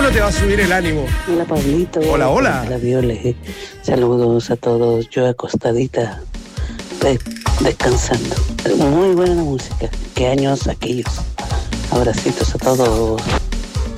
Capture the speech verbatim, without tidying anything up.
uno te va a subir el ánimo. Hola, Pablito. Hola, hola. La Viole. Saludos a todos. Yo acostadita, de- descansando. Muy buena música. Qué años aquellos. Abracitos a todos.